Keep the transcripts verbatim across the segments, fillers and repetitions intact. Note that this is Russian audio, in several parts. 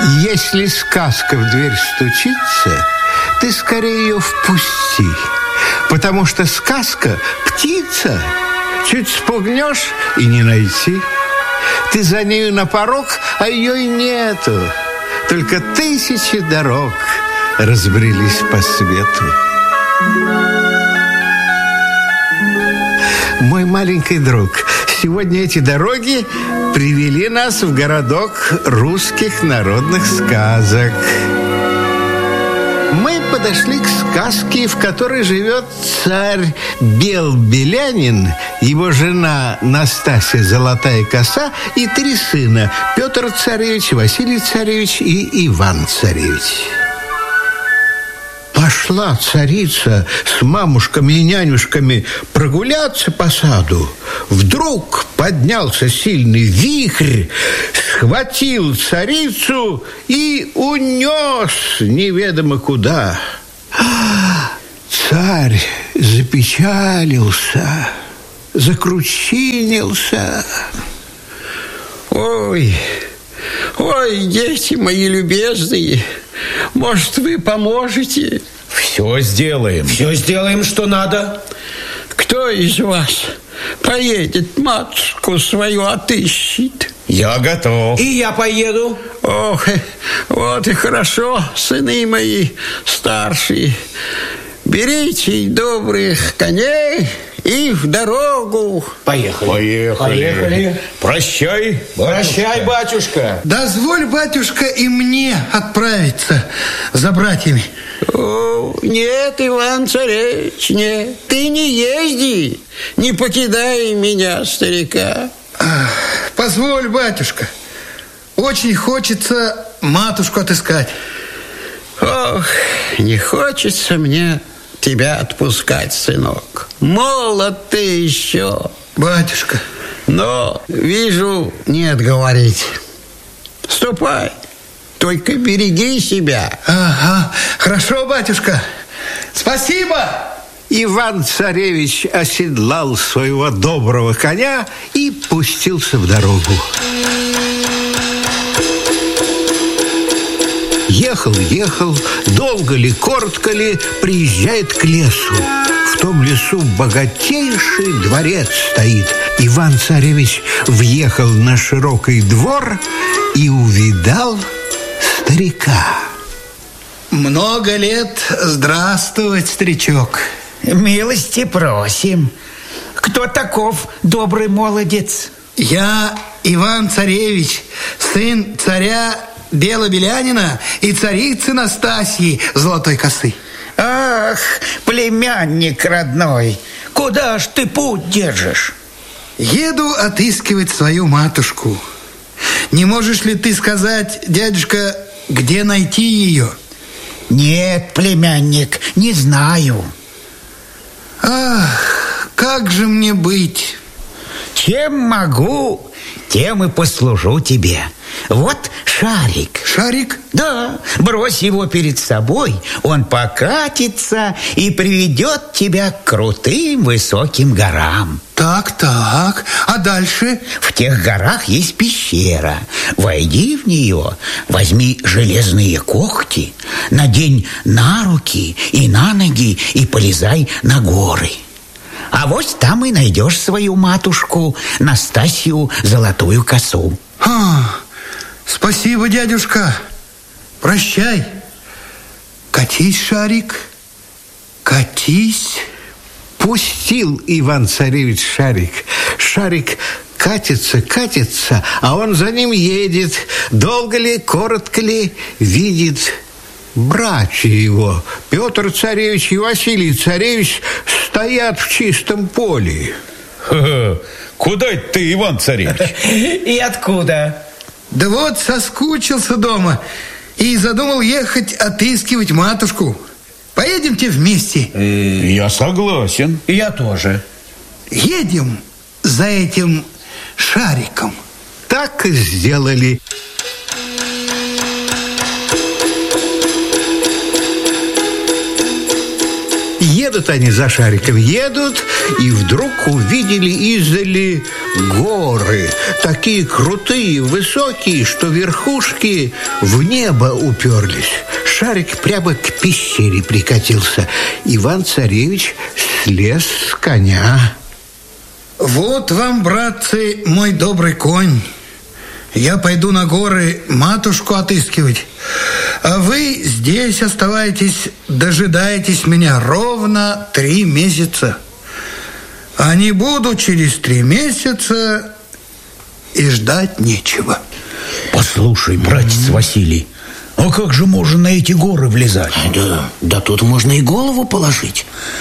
Если сказка в дверь стучится, ты скорее ее впусти, потому что сказка — птица. Чуть спугнешь — и не найти. Ты за нею на порог, а ее и нету. Только тысячи дорог разбрелись по свету. Мой маленький друг, сегодня эти дороги привели нас в городок русских народных сказок. Мы подошли к сказке, в которой живет царь Бел-Белянин, его жена Настасья Золотая Коса и три сына: Петр царевич, Василий царевич и Иван царевич. Пошла царица с мамушками и нянюшками прогуляться по саду. Вдруг поднялся сильный вихрь, схватил царицу и унес неведомо куда. Царь запечалился, закручинился. Ой, ой, дети мои любезные, может, вы поможете? Все сделаем. Все сделаем, что надо. Кто из вас поедет, матушку свою отыщет? Я готов. И я поеду. Ох, вот и хорошо, сыны мои старшие. Берите добрых коней и в дорогу. Поехали. Поехали. Поехали. Прощай, батюшка. Прощай, батюшка. Дозволь, батюшка, и мне отправиться за братьями. О, нет, Иван царевич, нет, ты не езди, не покидай меня, старика. Позволь, батюшка. Очень хочется матушку отыскать. Ох, не хочется мне тебя отпускать, сынок. Молод ты еще. Батюшка. Но, вижу, нет говорить. Ступай, только береги себя. Ага, хорошо, батюшка. Спасибо. Иван-царевич оседлал своего доброго коня и пустился в дорогу. Ехал, ехал, долго ли, коротко ли, приезжает к лесу. В том лесу богатейший дворец стоит. Иван-царевич въехал на широкий двор и увидал старика. Много лет здравствовать, старичок. Милости просим. Кто таков добрый молодец? Я Иван-царевич, сын царя Бела-Белянина и царицы Настасьи Золотой Косы. Ах, племянник родной, куда ж ты путь держишь? Еду отыскивать свою матушку. Не можешь ли ты сказать, дядюшка, где найти ее? Нет, племянник, не знаю. Ах, как же мне быть? Чем могу, тем и послужу тебе. Вот шарик. Шарик? Да, брось его перед собой, он покатится и приведет тебя к крутым высоким горам. Так, так, а дальше? В тех горах есть пещера. Войди в нее, возьми железные когти, надень на руки и на ноги и полезай на горы. А вот там и найдешь свою матушку, Настасью Золотую Косу. А, спасибо, дядюшка. Прощай. Катись, шарик, катись. Пустил Иван-царевич шарик. Шарик катится, катится, а он за ним едет. Долго ли, коротко ли, видит братья его, Петр царевич и Василий царевич, стоят в чистом поле. Ха-ха. Куда это ты, Иван-царевич? И откуда? Да вот соскучился дома и задумал ехать отыскивать матушку. Поедемте вместе. Я согласен. Я тоже. Едем за этим шариком. Так и сделали. Едут они за шариком, едут, и вдруг увидели издали горы, такие крутые, высокие, что верхушки в небо уперлись. Шарик прямо к пещере прикатился. Иван-царевич слез с коня. Вот вам, братцы, мой добрый конь. Я пойду на горы матушку отыскивать, а вы здесь оставайтесь, дожидаетесь меня ровно три месяца. А не буду через три месяца, и ждать нечего. Послушай, братец Василий, а как же можно на эти горы влезать? Да, да тут можно и голову положить.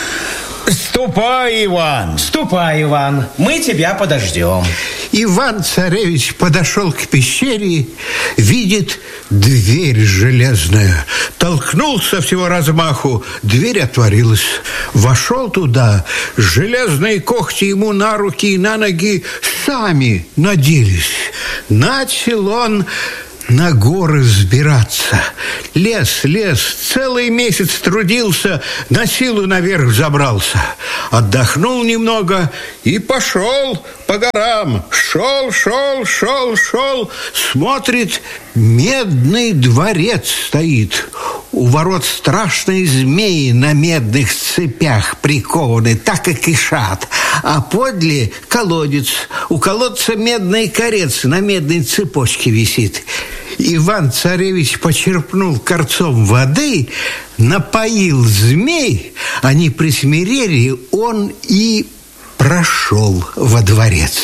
Ступай, Иван. Ступай, Иван, мы тебя подождем. Иван-царевич подошел к пещере, видит дверь железная. Толкнул со всего размаху, дверь отворилась. Вошел туда, железные когти ему на руки и на ноги сами наделись. Начал он на горы взбираться. Лес, лес, целый месяц трудился, на силу наверх забрался. Отдохнул немного и пошел по горам. Шел, шел, шел, шел. Смотрит, медный дворец стоит. У ворот страшные змеи на медных цепях прикованы, так и кишат. А подле колодец. У колодца медный корец на медной цепочке висит. Иван-царевич почерпнул корцом воды, напоил змей, они присмирели, он и прошел во дворец.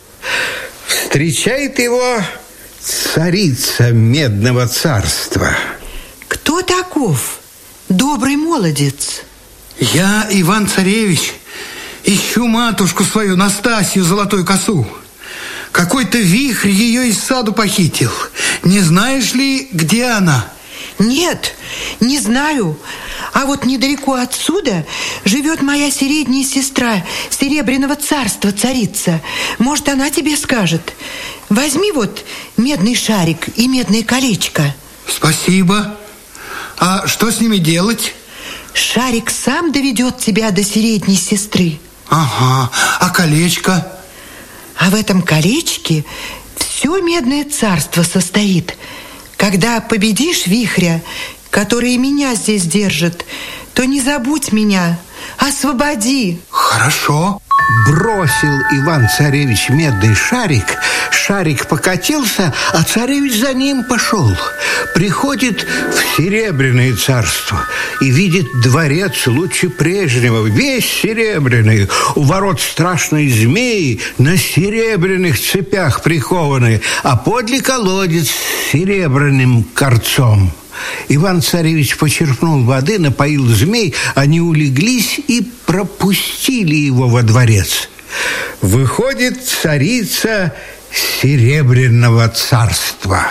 Встречает его царица Медного царства. Кто таков, добрый молодец? Я, Иван-царевич, ищу матушку свою, Настасью, золотую косу. Какой-то вихрь ее из саду похитил. Не знаешь ли, где она? Нет, не знаю. А вот недалеко отсюда живет моя средняя сестра Серебряного царства, царица. Может, она тебе скажет. Возьми вот медный шарик и медное колечко. Спасибо. А что с ними делать? Шарик сам доведет тебя до средней сестры. Ага, а колечко? А в этом колечке все Медное царство состоит. Когда победишь вихря, который меня здесь держит, то не забудь меня, освободи. Хорошо. Бросил Иван-царевич медный шарик. Шарик покатился, а царевич за ним пошел. Приходит в Серебряное царство и видит дворец лучше прежнего, весь серебряный. У ворот страшные змеи на серебряных цепях прикованы, а подле колодец с серебряным корцом. Иван-царевич почерпнул воды, напоил змей, они улеглись и пропустили его во дворец. Выходит царица Серебряного царства.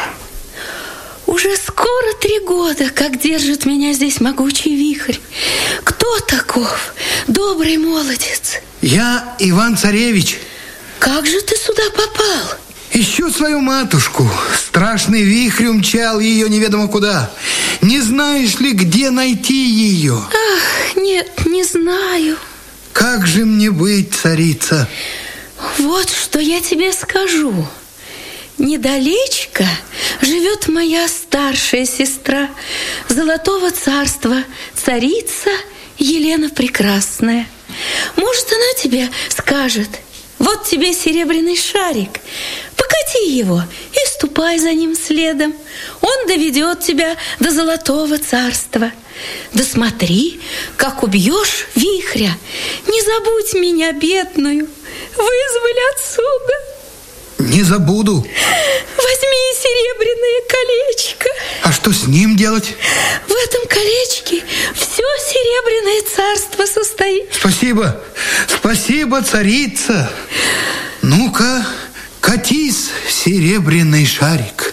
Уже скоро три года, как держит меня здесь могучий вихрь. Кто таков, добрый молодец? Я Иван-царевич. Как же ты сюда попал? Ищу свою матушку. Страшный вихрь умчал ее неведомо куда. Не знаешь ли, где найти ее? Ах, нет, не знаю. Как же мне быть, царица? Вот что я тебе скажу. Недалечко живет моя старшая сестра Золотого царства, царица Елена Прекрасная. Может, она тебе скажет: вот тебе серебряный шарик, покати его и ступай за ним следом. Он доведет тебя до Золотого царства. Да смотри, как убьешь вихря, не забудь меня, бедную, вызволь отсюда. Не забуду. Возьми серебряное колечко. А что с ним делать? В этом колечке все Серебряное царство состоит. Спасибо, спасибо, царица. Ну-ка, катись, серебряный шарик.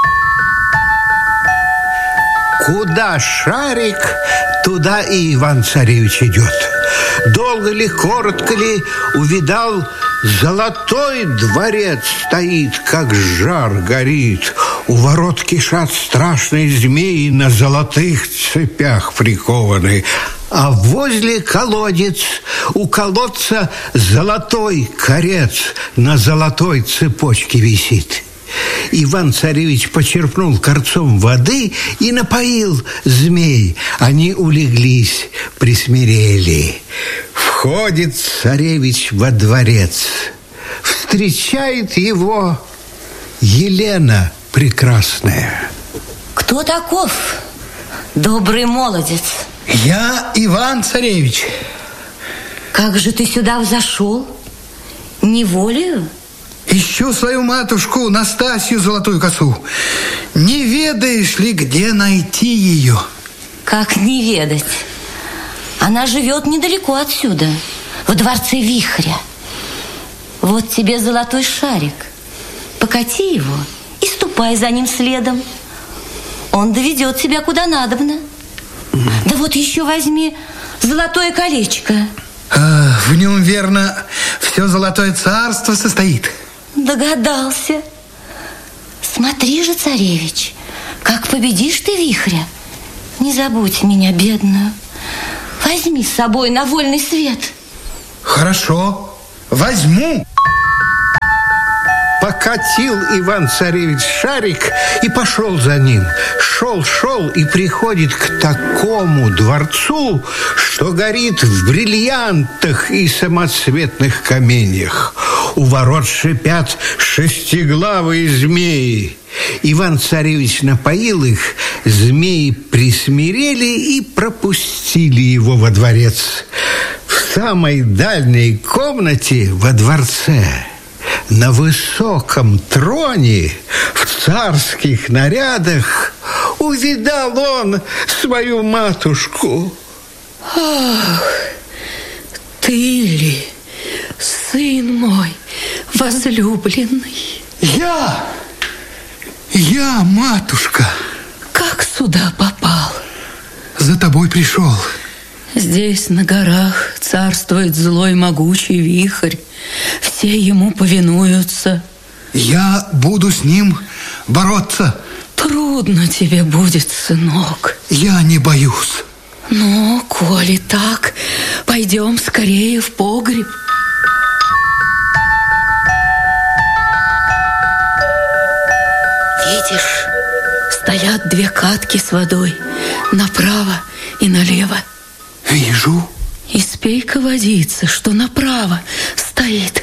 Куда шарик, туда и Иван-царевич идет. Долго ли, коротко ли, увидал, золотой дворец стоит, как жар горит. У ворот кишат страшные змеи, на золотых цепях прикованы. А возле колодец, у колодца золотой корец на золотой цепочке висит. Иван-царевич почерпнул корцом воды и напоил змей. Они улеглись, присмирели. Входит царевич во дворец. Встречает его Елена прекрасная. Кто таков, добрый молодец? Я Иван-царевич. Как же ты сюда взошел? Неволею? Ищу свою матушку Настасью Золотую Косу. Не ведаешь ли, где найти ее? Как не ведать? Она живет недалеко отсюда, во дворце Вихря. Вот тебе золотой шарик. Покати его и ступай за ним следом. Он доведет тебя куда надобно. Да вот еще возьми золотое колечко. А, в нем, верно, все золотое царство состоит. Догадался. Смотри же, царевич, как победишь ты Вихря, не забудь меня, бедную. Возьми с собой на вольный свет. Хорошо, возьму. Покатил Иван-царевич шарик и пошел за ним. Шел, шел и приходит к такому дворцу, что горит в бриллиантах и самоцветных каменьях. У ворот шипят шестиглавые змеи. Иван-царевич напоил их, змеи присмирели и пропустили его во дворец. В самой дальней комнате во дворце, на высоком троне, в царских нарядах, увидал он свою матушку. Ах, ты ли, сын мой возлюбленный? Я, я, матушка. Как сюда попал? За тобой пришел. Здесь на горах царствует злой могучий вихрь. Все ему повинуются. Я буду с ним бороться. Трудно тебе будет, сынок. Я не боюсь. Ну, коли так, пойдем скорее в погреб. Видишь, стоят две катки с водой направо и налево. Вижу. Испей-ка водица, что направо стоит.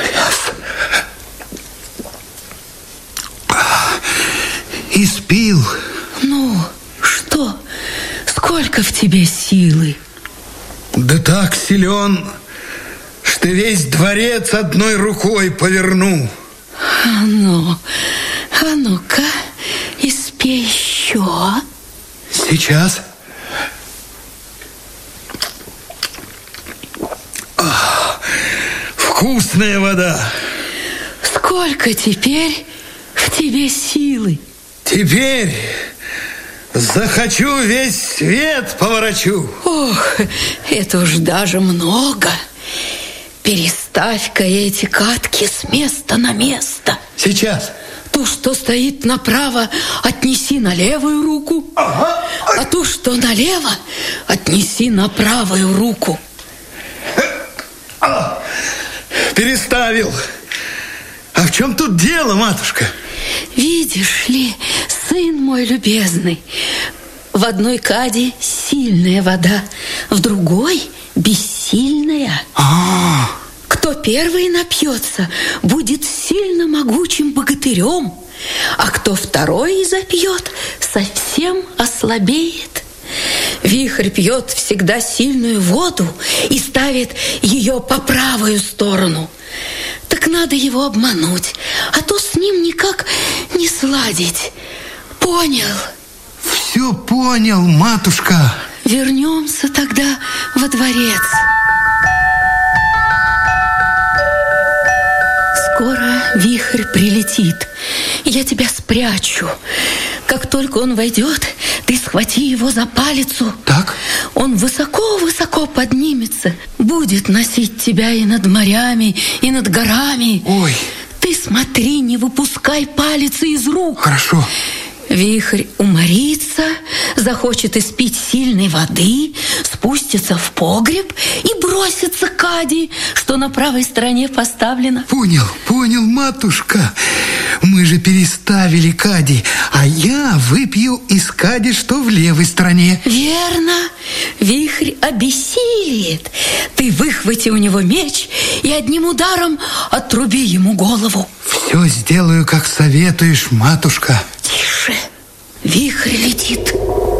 Испил. Ну, что? Сколько в тебе силы? Да так силен, что весь дворец одной рукой поверну. А ну, а ну-ка, испей еще. Сейчас. Ах, вкусная вода. Сколько теперь в тебе силы? Теперь захочу, весь свет поворочу. Ох, это уж даже много. Переставь-ка эти катки с места на место. Сейчас. Ту, что стоит направо, отнеси на левую руку. Ага. А ту, что налево, отнеси на правую руку. А, переставил. А в чем тут дело, матушка? Видишь ли, сын мой любезный, в одной каде сильная вода, в другой бессильная. А-а-а. Кто первый напьется, будет сильно могучим богатырем, а кто второй запьет, совсем ослабеет. Вихрь пьет всегда сильную воду и ставит ее по правую сторону. Так надо его обмануть, а то с ним никак не сладить. Понял? Все понял, матушка. Вернемся тогда во дворец. Скоро вихрь прилетит. Я тебя спрячу. Как только он войдет, ты схвати его за палицу. Так? Он высоко-высоко поднимется, будет носить тебя и над морями, и над горами. Ой. Ты смотри, не выпускай палицы из рук. Хорошо. Вихрь уморится, захочет испить сильной воды, спустится в погреб и бросится к кади, что на правой стороне поставлено. Понял, понял, матушка. Мы же переставили кади, а я выпью из кади, что в левой стороне. Верно. Вихрь обессилит. Ты выхвати у него меч и одним ударом отруби ему голову. Все сделаю, как советуешь, матушка. Тише. Вихрь летит.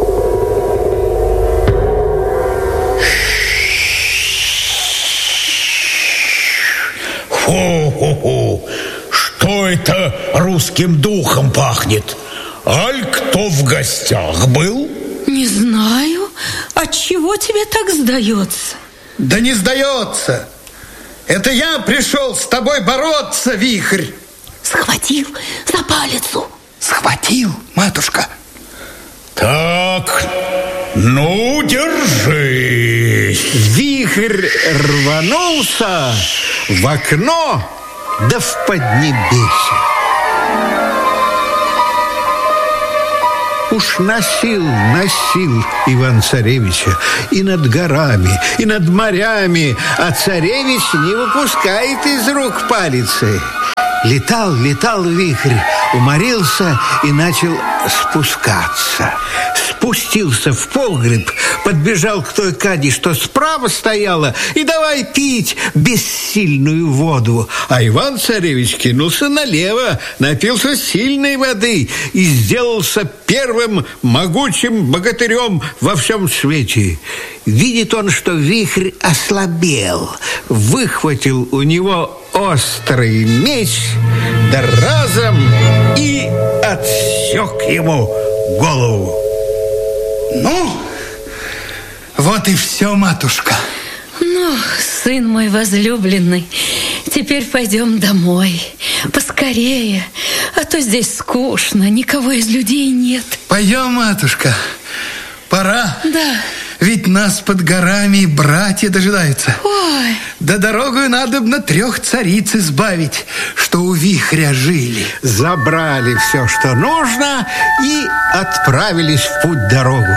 Фу-фу-фу. Что это русским духом пахнет? Аль кто в гостях был? Не знаю. Отчего тебе так сдается? Да не сдается. Это я пришел с тобой бороться, Вихрь. Схватил за палицу. Схватил, матушка. Так, ну, держись. Вихрь рванулся в окно, да в поднебесье. Уж носил, носил Иван-Царевича и над горами, и над морями, а царевич не выпускает из рук палицы. Летал, летал вихрь, уморился и начал спускаться. Спустился в погреб, подбежал к той кади, что справа стояла, и давай пить бессильную воду. А Иван-Царевич кинулся налево, напился сильной воды и сделался первым могучим богатырем во всем свете. Видит он, что вихрь ослабел, выхватил у него острый меч, да разом и отсек ему голову. Ну, вот и все, матушка. Ну, сын мой возлюбленный, теперь пойдем домой. Поскорее, а то здесь скучно, никого из людей нет. Пойдем, матушка, пора. Да. Ведь нас под горами братья дожидаются. Ой. Да дорогу надобно трех цариц избавить, что у вихря жили. Забрали все, что нужно, и отправились в путь-дорогу.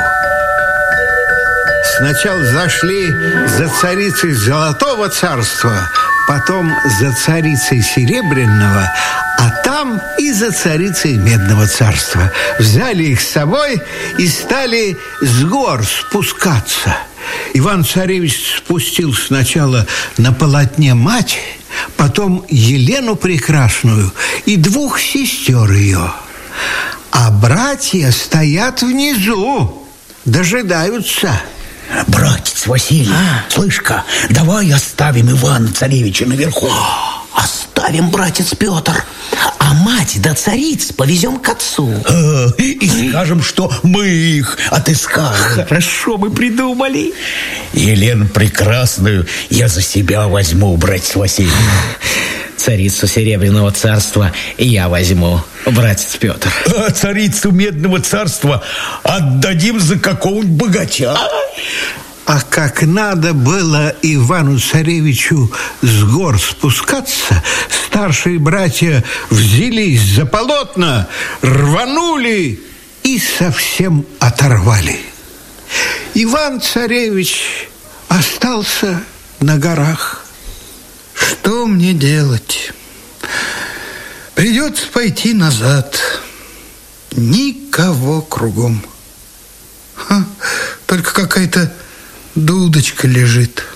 Сначала зашли за царицей Золотого царства, потом за царицей Серебряного, а там и за царицей Медного царства. Взяли их с собой и стали с гор спускаться. Иван-Царевич спустил сначала на полотне мать, потом Елену Прекрасную и двух сестер ее. А братья стоят внизу, дожидаются. Братец Василий, а? Слышь-ка, давай оставим Ивана-Царевича наверху. Оставим, братец Петр, а мать да цариц повезем к отцу. А, и скажем, что мы их отыскали. Хорошо мы придумали. Елену Прекрасную я за себя возьму, братец Василий. Царицу Серебряного царства я возьму, братец Петр. А царицу Медного царства отдадим за какого-нибудь богача. А как надо было Ивану-Царевичу с гор спускаться, старшие братья взялись за полотна, рванули и совсем оторвали. Иван-Царевич остался на горах. Что мне делать? Придется пойти назад. Никого кругом. Ха, только какая-то дудочка лежит.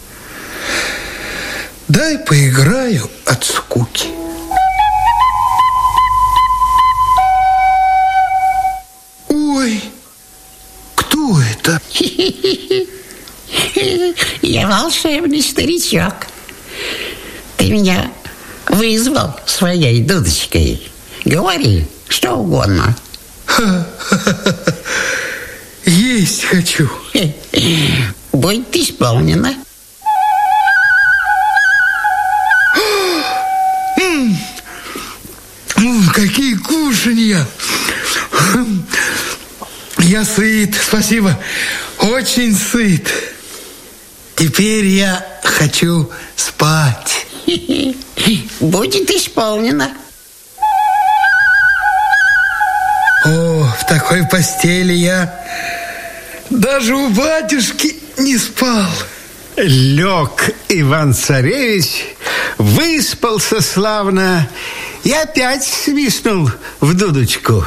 Дай поиграю от скуки. Ой, кто это? Я волшебный старичок. Ты меня вызвал своей дудочкой. Говори, что угодно. Есть хочу. Будет исполнено. Какие кушанья! Я сыт, спасибо. Очень сыт. Теперь я хочу спать. Будет исполнено. О, в такой постели я даже у батюшки не спал. Лег Иван-царевич, выспался славно и опять свистнул в дудочку.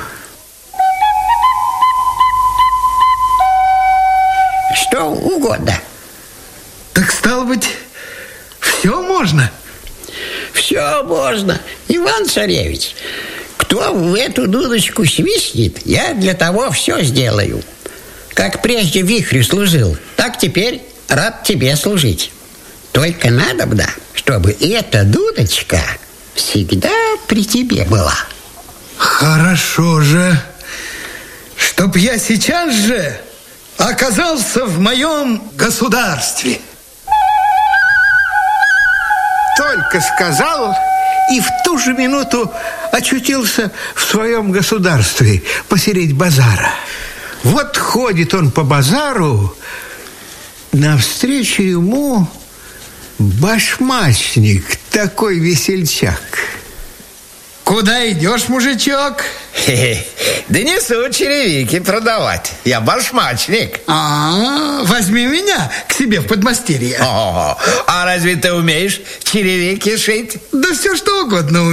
Что угодно. Так стало быть, все можно? Все можно, Иван-царевич. Кто в эту дудочку свистнет, я для того все сделаю. Как прежде вихрю служил, так теперь рад тебе служить. Только надобно, чтобы эта дудочка всегда при тебе была. Хорошо же, чтоб я сейчас же оказался в моем государстве. Только сказал, и в ту же минуту очутился в своем государстве посередь базара. Вот ходит он по базару, навстречу ему башмачник, такой весельчак. Куда идешь, мужичок? Да несу черевики продавать. Я башмачник. А, возьми меня к себе в подмастерье. О, а разве ты умеешь черевики шить? Да все что угодно